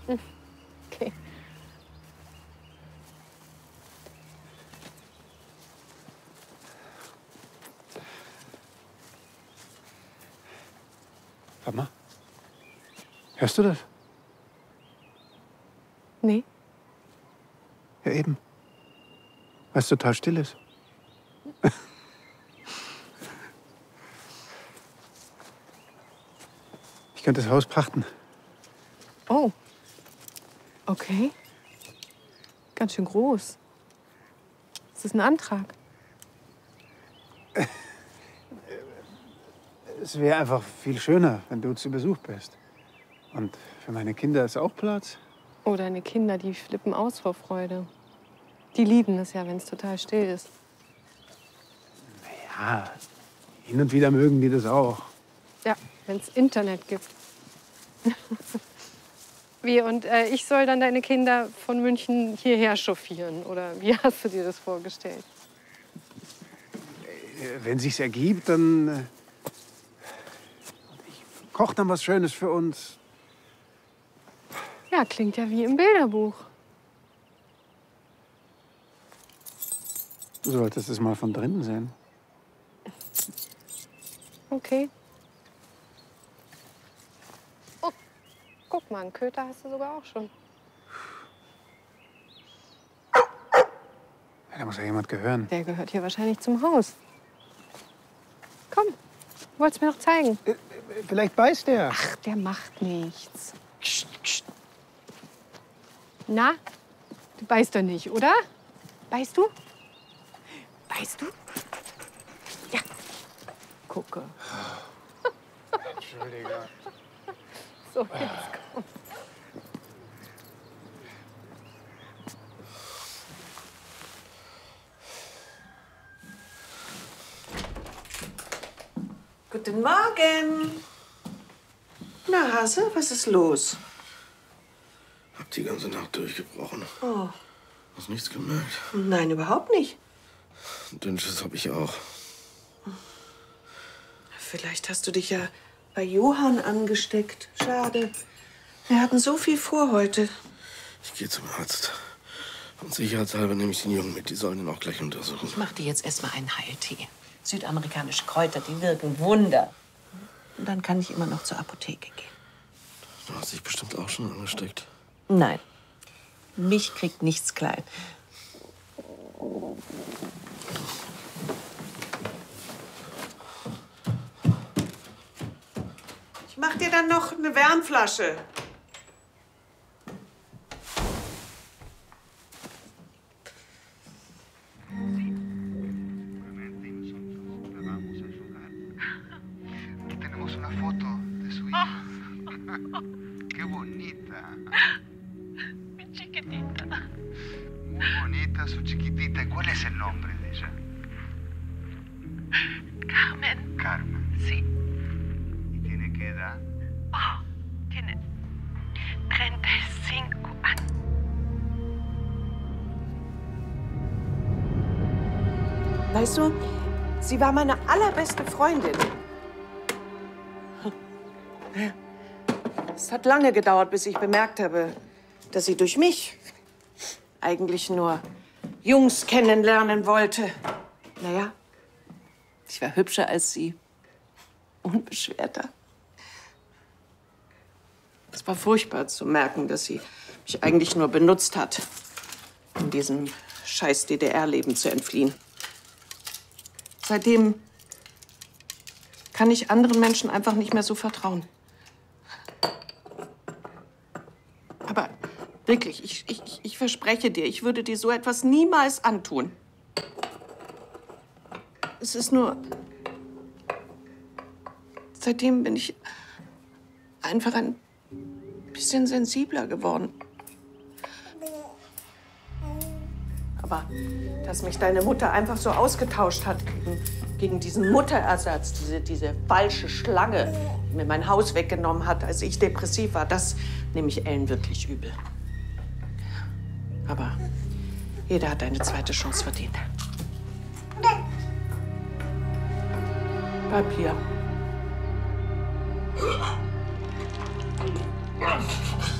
Okay. Mama, hörst du das? Nee. Ja, eben. Weil es total still ist. Ich könnte das Haus pachten. Oh. Okay. Ganz schön groß. Ist das ein Antrag? Es wäre einfach viel schöner, wenn du zu Besuch bist. Und für meine Kinder ist auch Platz. Oh, deine Kinder, die flippen aus vor Freude. Die lieben es ja, wenn es total still ist. Ja, hin und wieder mögen die das auch. Ja, wenn es Internet gibt. Wie, und ich soll dann deine Kinder von München hierher chauffieren? Oder wie hast du dir das vorgestellt? Wenn sich's ergibt, dann ich koch dann was Schönes für uns. Ja, klingt ja wie im Bilderbuch. Du solltest es mal von drinnen sehen. Okay. Oh, guck mal, einen Köter hast du sogar auch schon. Ja, da muss ja jemand gehören. Der gehört hier wahrscheinlich zum Haus. Komm, du wolltest mir doch zeigen. Vielleicht beißt der. Ach, der macht nichts. Na, du beißt doch nicht, oder? Beißt du? Beißt du? Ja. Gucke. Entschuldige. So, jetzt komm. Guten Morgen. Na, Hase, was ist los? Hab die ganze Nacht durchgebrochen. Oh, Hast nichts gemerkt? nein, überhaupt nicht. Dünnschiss hab ich auch. Vielleicht hast du dich ja bei Johann angesteckt. Schade. Wir hatten so viel vor heute. Ich gehe zum Arzt. Und sicherheitshalber nehme ich den Jungen mit. Die sollen ihn auch gleich untersuchen. Ich mach dir jetzt erstmal einen Heiltee. Südamerikanische Kräuter, die wirken Wunder. Und dann kann ich immer noch zur Apotheke gehen. Du hast dich bestimmt auch schon angesteckt. Nein. Mich kriegt nichts klein. Ich mach dir dann noch eine Wärmflasche. Tenemos una foto de su hija. Qué bonita. Mi chiquitita. Muy bonita, su chiquitita. ¿Y cuál es el nombre de ella? Carmen. Carmen. Sí. ¿Y tiene qué edad? Oh, tiene 35 años. Weißt du, sie war meine allerbeste Freundin. Es hat lange gedauert, bis ich bemerkt habe, dass sie durch mich eigentlich nur Jungs kennenlernen wollte. Naja, ich war hübscher als sie. Unbeschwerter. Es war furchtbar zu merken, dass sie mich eigentlich nur benutzt hat, um diesem scheiß DDR-Leben zu entfliehen. Seitdem kann ich anderen Menschen einfach nicht mehr so vertrauen. Aber wirklich, ich verspreche dir, ich würde dir so etwas niemals antun. Es ist nur... Seitdem bin ich einfach ein bisschen sensibler geworden. Aber dass mich deine Mutter einfach so ausgetauscht hat gegen diesen Mutterersatz, diese falsche Schlange, die mir mein Haus weggenommen hat, als ich depressiv war, das nehme ich Ellen wirklich übel. Aber jeder hat eine zweite Chance verdient. Bleib hier.